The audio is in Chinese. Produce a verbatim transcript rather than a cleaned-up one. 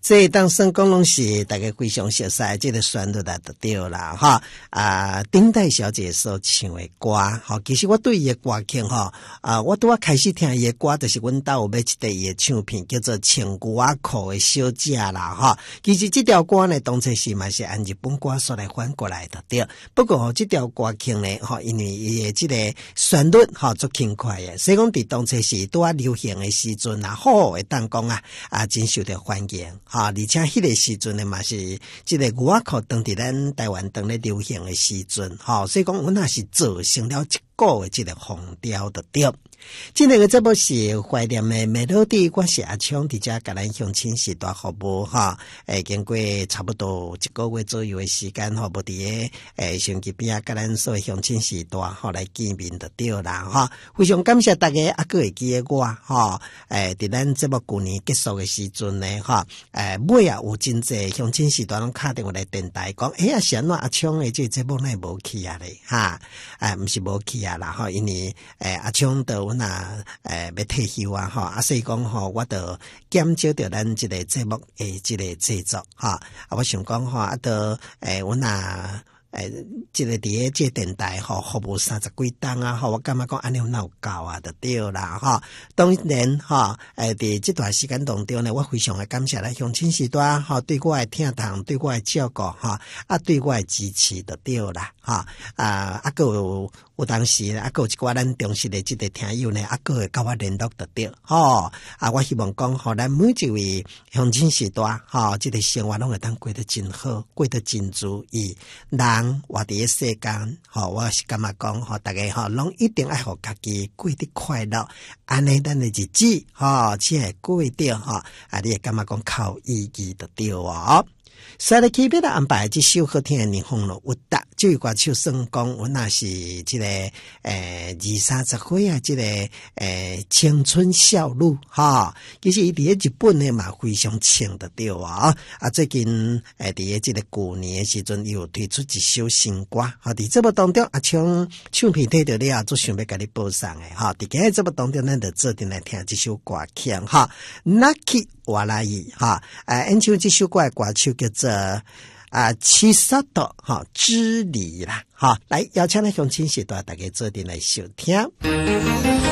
所以当算讲拢是大家非常熟悉这个旋律来就对啦哈。啊，丁代小姐所唱的歌哈，其实我对伊的歌曲哈啊，我拄啊开始听伊的歌，就是阮兜有买一块伊的唱片，叫做《穿牛仔裤的小姐》啦哈。其实这条歌呢，当初是嘛是按日本歌所来翻过来的对。不过吼，这条歌曲呢，哈，因为伊的这个旋律哈足轻快的，所以讲伫当初是拄啊流行的时阵啊，好会当讲啊啊真受到欢迎哈，而且迄个时阵呢嘛是这个牛仔裤当伫咱台湾当咧流行的时阵哈，所以讲阮也是造成了一个的这个风调的对。今天的节目是怀念的美乐蒂，我是阿昌，伫遮甲咱乡亲时代服务哈。诶，经过差不多一个月左右的时间哈，无伫诶诶手机边啊，甲咱所有乡亲时代哈来见面就对啦哈。非常感谢大家，啊，个会记得我哈。诶，伫咱节目旧年结束的时阵呢哈，诶，尾啊有真济乡亲时代拢打电话来电台讲，诶啊，是安怎阿昌的这节目乃无去啊咧哈？诶，毋是无去啊啦哈，因为诶阿昌的。阮啊，诶，要退休啊，吼，啊，所以讲吼，我就减少着咱这个节目诶，这个制作，哈，啊，我想讲吼，啊，都诶，阮啊。诶，这个伫诶这个电台吼服务三十几档啊，吼，我感觉讲安尼有哪有够啊，就对啦，吼。当然，吼，诶，伫这段时间当中呢，我非常的感谢咱乡亲时代，吼，对我的听堂，对我的照顾，吼，啊，对我的支持就对啦，吼，啊，啊，个有有当时啊，个有一寡咱忠实的这个听友呢，啊，个会甲我联络就对，吼，啊，我希望讲，吼，咱每一位乡亲时代，吼，这个生活拢会当过得真好，过得真如意，人。活伫世间，吼，我是感觉讲，吼，大家吼，拢一定爱互家己过得快乐，安尼咱的日子，吼，才会过得，吼，啊，你会感觉讲较有意义就对哦。所以，特别的安排这首好听的霓虹路，有达这一歌手算讲，我那是这个诶二三十岁啊，这个诶青春少女哈。其实伊伫日本呢嘛非常青的对啊。啊，最近诶伫这个过年的时阵又推出一首新歌，哈。伫这部当中啊，唱唱片摕到了，就想要甲你播送诶哈。伫今日这部当中，咱就做阵来听这首歌曲哈。Lucky 瓦拉伊哈，诶，演唱这首歌的歌手叫做啊七萨多哈之礼啦哈，来邀请咱乡亲时代大家做阵来收听。